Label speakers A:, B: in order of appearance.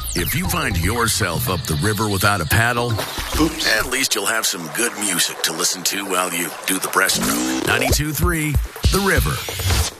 A: If you find yourself up the river without a paddle,
B: Oops.
A: at least you'll have some good music to listen to while you do the breaststroke. 92.3 The River.